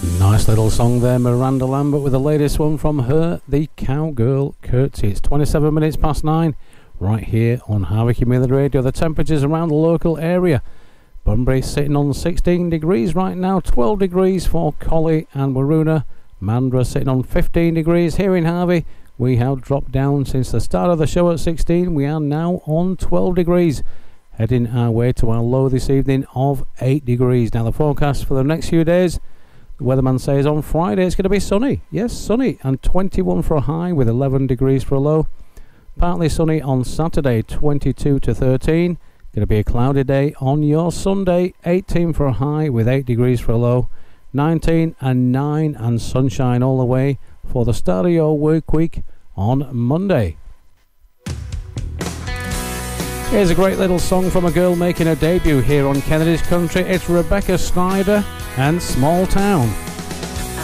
Nice little song there, Miranda Lambert, with the latest one from her, the Cowgirl Curtsy. It's 27 minutes past 9, right here on Harvey Community Radio. The temperatures around the local area. Bunbury sitting on 16 degrees right now, 12 degrees for Collie and Waroona. Mandurah sitting on 15 degrees. Here in Harvey, we have dropped down since the start of the show at 16. We are now on 12 degrees. Heading our way to our low this evening of 8 degrees. Now the forecast for the next few days, the weatherman says on Friday it's going to be sunny. Yes, sunny, and 21 for a high with 11 degrees for a low. Partly sunny on Saturday, 22 to 13. Going to be a cloudy day on your Sunday, 18 for a high with 8 degrees for a low. 19 and 9 and sunshine all the way for the start of your work week on Monday. Here's a great little song from a girl making her debut here on Kennedy's Country. It's Rebecca Snyder and Small Town.